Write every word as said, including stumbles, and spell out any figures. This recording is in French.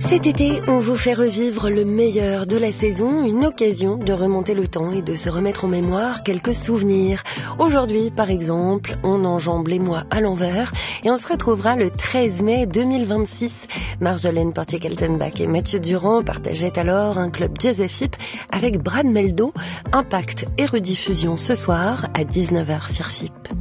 Cet été, on vous fait revivre le meilleur de la saison, une occasion de remonter le temps et de se remettre en mémoire quelques souvenirs. Aujourd'hui, par exemple, on enjambe les mois à l'envers et on se retrouvera le treize mai deux mille vingt-six. Marjolaine Portier-Kaltenbach et Mathieu Durand partageaient alors un club jazz F I P avec Brad Meldo. Impact et rediffusion ce soir à dix-neuf heures sur F I P.